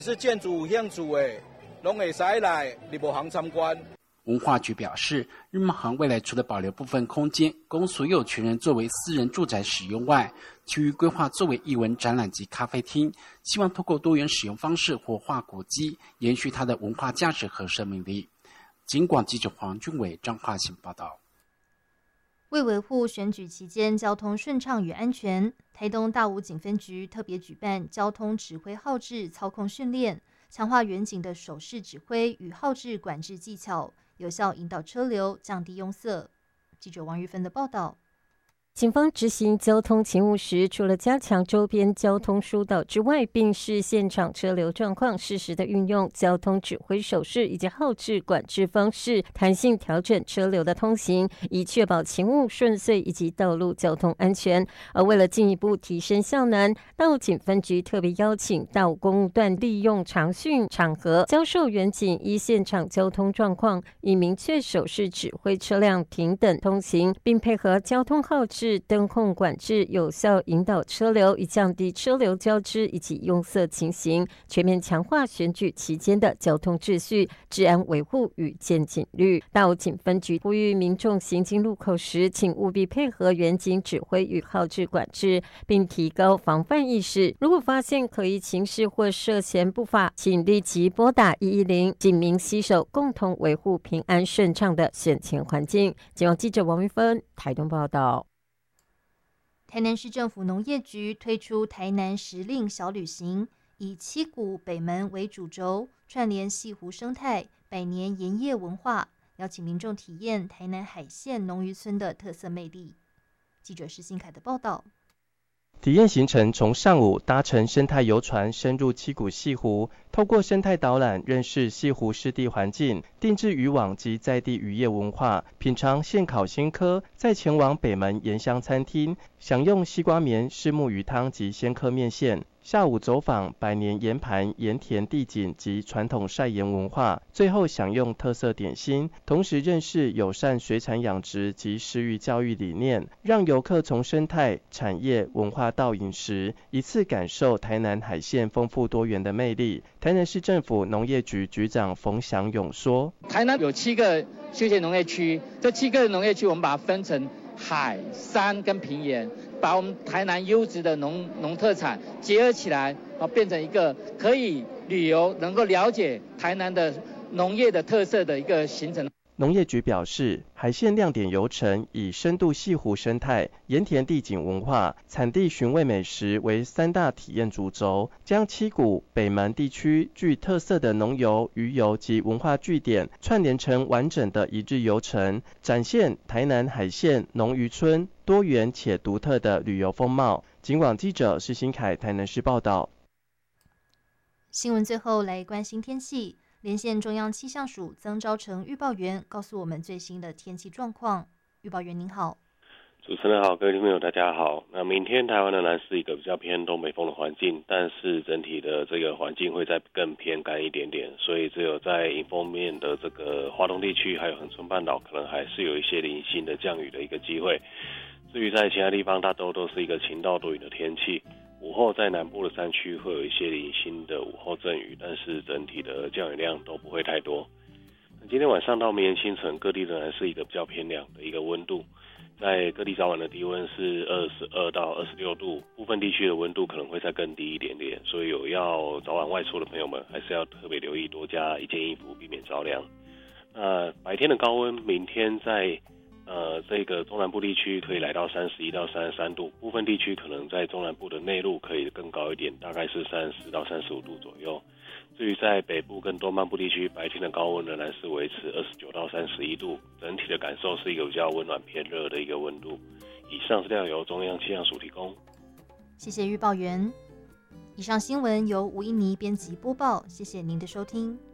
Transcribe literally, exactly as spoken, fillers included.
是建筑有兴趣的，拢会使来日暮行参观。 文化局表示，日暮行未来除了保留部分空间供所有权人作为私人住宅使用外，其余规划作为艺文展览及咖啡厅，希望透过多元使用方式活化古迹，延续它的文化价值和生命力。警广记者黄俊伟、彰化县报道。 为维护选举期间交通顺畅与安全，台东大武警分局特别举办交通指挥号志操控训练，强化员警的手势指挥与号志管制技巧，有效引导车流，降低拥塞。记者王玉芬的报道。 警方执行交通勤务时，除了加强周边交通疏导之外，并视现场车流状况，适时的运用交通指挥手势以及号志管制方式，弹性调整车流的通行，以确保勤务顺遂以及道路交通安全。而为了进一步提升效能，大武警分局特别邀请大武公路段利用常训场合，教授员警依现场交通状况，以明确手势指挥车辆停等通行，并配合交通号志灯控管制，有效引导车流，以降低车流交织以及拥塞情形，全面强化选举期间的交通秩序、治安维护与见警率。大武警分局呼吁民众行经路口时，请务必配合员警指挥与号志管制，并提高防范意识。如果发现可疑情事或涉嫌不法，请立即拨打一一零，警民携手，共同维护平安顺畅的选前环境。警广记者王玉芬台东报道。 台南市政府农业局推出台南时令小旅行，以七股北门为主轴，串联西湖生态、百年盐业文化，邀请民众体验台南海线农渔村的特色魅力。记者施新凯的报道。 体验行程从上午搭乘生态游船深入七股西湖，透过生态导览认识西湖湿地环境、定制渔网及在地渔业文化，品尝现烤鲜科，再前往北门盐香餐厅，享用西瓜棉虱目鱼汤及鲜科面线。下午走访百年盐盘、盐田地景及传统晒盐文化，最后享用特色点心，同时认识友善水产养殖及食育教育理念，让游客从生态、产业、文化到饮食，一次感受台南海线丰富多元的魅力。台南市政府农业局局长冯祥勇说：“ 台南有七个休闲农业区，这七个农业区我们把它分成海、山跟平原。”把我们台南优质的农农特产结合起来，啊，变成一个可以旅游、能够了解台南的农业的特色的一个行程。 农业局表示，海线亮点游程以深度西湖生态、盐田地景文化、产地寻味美食为三大体验主轴，将七股北门地区具特色的农游、渔游及文化据点串联成完整的一日游程，展现台南海线农渔村多元且独特的旅游风貌。警广记者施新凯台南市报道。 新闻最后来关心天气。连线中央气象署曾昭成预报员，告诉我们最新的天气状况。预报员您好。 主持人好，各位听众朋友大家好。那明天台湾仍然是一个比较偏东北风的环境，但是整体的这个环境会再更偏干一点点，所以只有在迎风面的这个华东地区还有恒春半岛，可能还是有一些零星的降雨的一个机会。至于在其他地方，大都都是一个晴到多云的天气。午后在南部的山区会有一些零星的午后阵雨，但是整体的降雨量都不会太多。今天晚上到明天清晨，各地仍然是一个比较偏凉的一个温度，在各地早晚的低温是二十二到二十六度，部分地区的温度可能会再更低一点点，所以有要早晚外出的朋友们，还是要特别留意，多加一件衣服，避免着凉。那白天的高温，明天在呃，这个中南部地区可以来到三十一到三十三度，部分地区可能在中南部的内陆可以更高一点，大概是三十到三十五度左右。至于在北部跟东半部地区，白天的高温仍然是维持二十九到三十一度，整体的感受是一个比较温暖偏热的一个温度。以上资料由中央气象署提供。 谢谢预报员。以上新闻由吴一妮编辑播报，谢谢您的收听。